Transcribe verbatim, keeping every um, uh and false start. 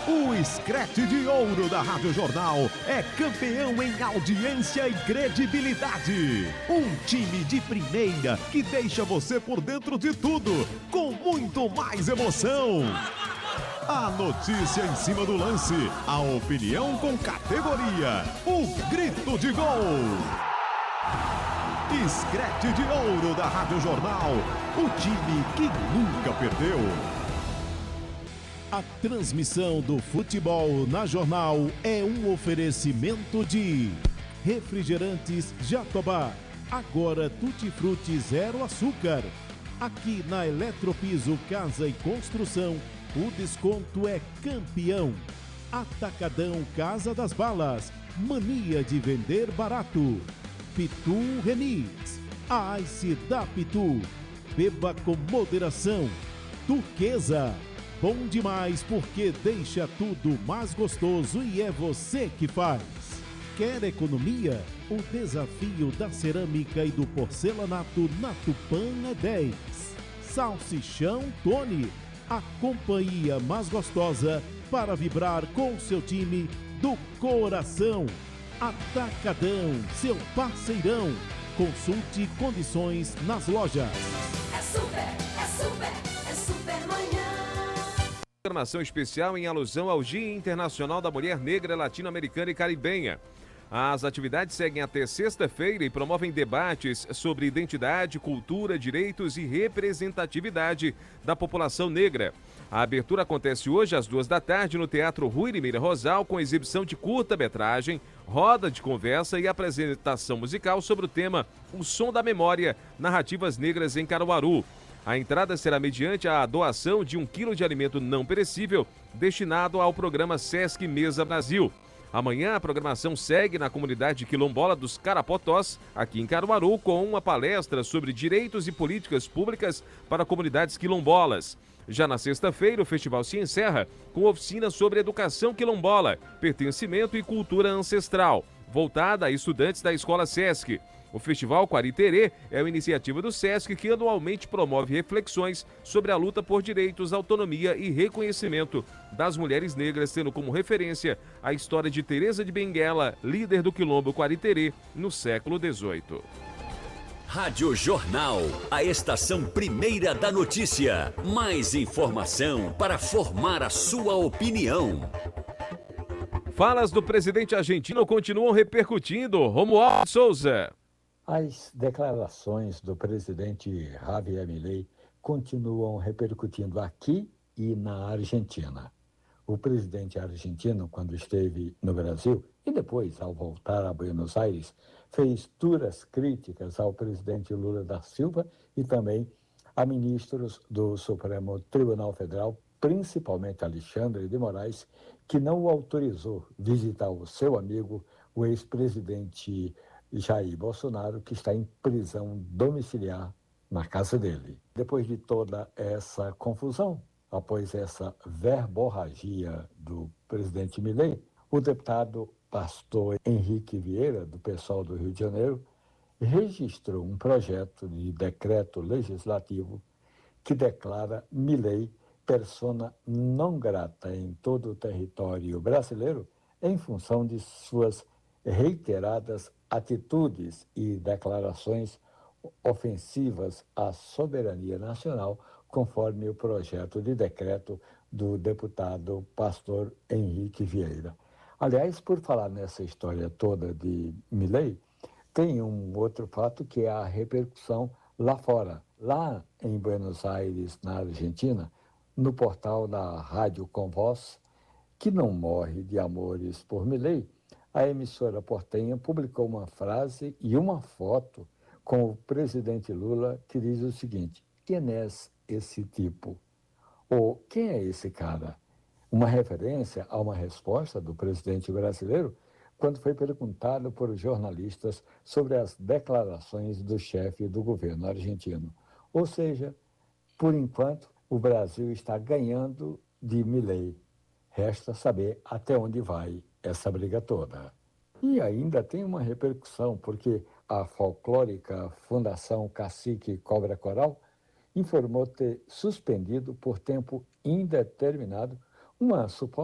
O Scratch de Ouro da Rádio Jornal é campeão em audiência e credibilidade. Um time de primeira que deixa você por dentro de tudo, com muito mais emoção. A notícia em cima do lance, a opinião com categoria, o grito de gol. Scratch de Ouro da Rádio Jornal, o time que nunca perdeu. A transmissão do futebol na Jornal é um oferecimento de Refrigerantes Jatobá, agora tutti-frutti zero açúcar. Aqui na Eletropiso Casa e Construção, o desconto é campeão. Atacadão Casa das Balas, mania de vender barato. Pitu Remix, a Ice da Pitu. Beba com moderação. Turquesa, bom demais porque deixa tudo mais gostoso e é você que faz. Quer economia? O desafio da cerâmica e do porcelanato na Tupã é dez. Salsichão Tony, a companhia mais gostosa para vibrar com seu time do coração. Atacadão, seu parceirão. Consulte condições nas lojas. É super, é super, é super manhã. Programação especial em alusão ao Dia Internacional da Mulher Negra, Latino-Americana e Caribenha. As atividades seguem até sexta-feira e promovem debates sobre identidade, cultura, direitos e representatividade da população negra. A abertura acontece hoje às duas da tarde no Teatro Rui Limeira Rosal, com exibição de curta-metragem, roda de conversa e apresentação musical sobre o tema O Som da Memória, Narrativas Negras em Caruaru. A entrada será mediante a doação de um quilo de alimento não perecível destinado ao programa Sesc Mesa Brasil. Amanhã a programação segue na comunidade quilombola dos Carapotós, aqui em Caruaru, com uma palestra sobre direitos e políticas públicas para comunidades quilombolas. Já na sexta-feira, o festival se encerra com oficina sobre educação quilombola, pertencimento e cultura ancestral, voltada a estudantes da Escola Sesc. O Festival Quariterê é uma iniciativa do Sesc que anualmente promove reflexões sobre a luta por direitos, autonomia e reconhecimento das mulheres negras, tendo como referência a história de Teresa de Benguela, líder do Quilombo Quariterê no século dezoito. Rádio Jornal, a estação primeira da notícia. Mais informação para formar a sua opinião. Falas do presidente argentino continuam repercutindo. Romualdo Souza. As declarações do presidente Javier Milei continuam repercutindo aqui e na Argentina. O presidente argentino, quando esteve no Brasil e depois, ao voltar a Buenos Aires, fez duras críticas ao presidente Lula da Silva e também a ministros do Supremo Tribunal Federal, principalmente Alexandre de Moraes, que não o autorizou visitar o seu amigo, o ex-presidente Jair Bolsonaro, que está em prisão domiciliar na casa dele. Depois de toda essa confusão, após essa verborragia do presidente Milei, o deputado pastor Henrique Vieira, do PSOL do Rio de Janeiro, registrou um projeto de decreto legislativo que declara Milei persona non grata em todo o território brasileiro em função de suas reiteradas atitudes e declarações ofensivas à soberania nacional, conforme o projeto de decreto do deputado pastor Henrique Vieira. Aliás, por falar nessa história toda de Milei, tem um outro fato que é a repercussão lá fora. Lá em Buenos Aires, na Argentina, no portal da Rádio Com Voz, que não morre de amores por Milei, a emissora portenha publicou uma frase e uma foto com o presidente Lula que diz o seguinte: quem é esse tipo? Ou quem é esse cara? Uma referência a uma resposta do presidente brasileiro quando foi perguntado por jornalistas sobre as declarações do chefe do governo argentino. Ou seja, por enquanto, o Brasil está ganhando de Milei. Resta saber até onde vai essa briga toda. E ainda tem uma repercussão, porque a folclórica Fundação Cacique Cobra Coral informou ter suspendido por tempo indeterminado uma suposta